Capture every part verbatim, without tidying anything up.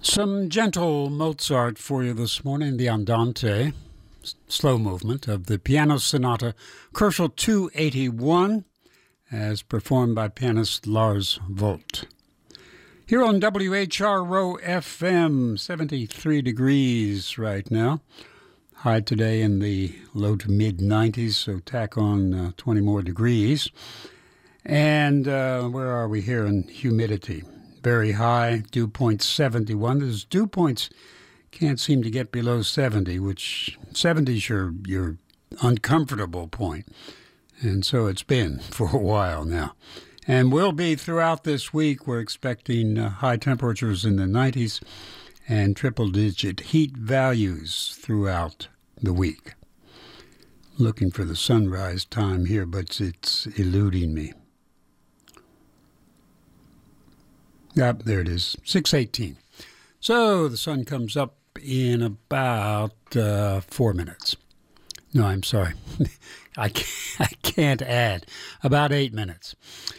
Some gentle Mozart for you this morning, the Andante, slow movement of the Piano Sonata, Kochel two eighty-one, as performed by pianist Lars Volt. Here on W H R O F M, seventy-three degrees right now. High today in the low to mid nineties, so tack on uh, twenty more degrees. And uh, where are we here in humidity? Very high, dew point seventy-one. Those dew points can't seem to get below seventy, which seventy is your, your uncomfortable point. And so it's been for a while now. And will be throughout this week. We're expecting uh, high temperatures in the nineties and triple-digit heat values throughout the week. Looking for the sunrise time here, but it's eluding me. Yep, there it is, six eighteen. So the sun comes up in about uh, four minutes. No, I'm sorry. I can't, I can't add. About eight minutes.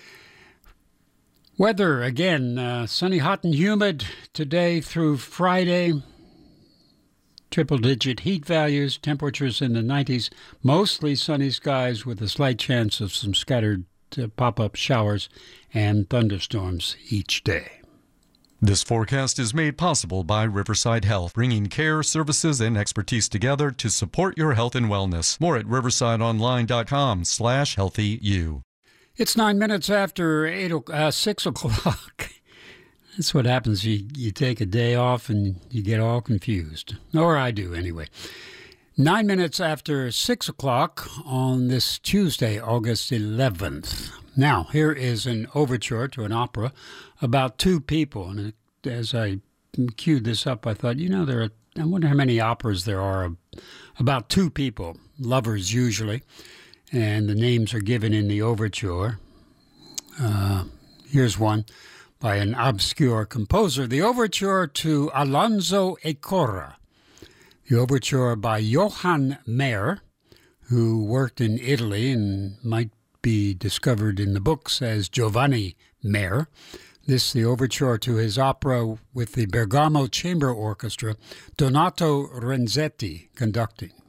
Weather, again, uh, sunny, hot, and humid today through Friday. Triple-digit heat values, temperatures in the nineties. Mostly sunny skies with a slight chance of some scattered uh, pop-up showers and thunderstorms each day. This forecast is made possible by Riverside Health, bringing care, services, and expertise together to support your health and wellness. More at riversideonline.com slash healthy you. It's nine minutes after eight, uh, six o'clock. That's what happens. You, you take a day off and you get all confused. Or I do, anyway. Nine minutes after six o'clock on this Tuesday, August eleventh. Now, here is an overture to an opera about two people. And as I queued this up, I thought, you know, there are, I wonder how many operas there are about two people, lovers usually. And the names are given in the overture. Uh, here's one by an obscure composer. The overture to Alonso e Cora. The overture by Johann Mayer, who worked in Italy and might be discovered in the books as Giovanni Mayer. This the overture to his opera with the Bergamo Chamber Orchestra, Donato Renzetti conducting.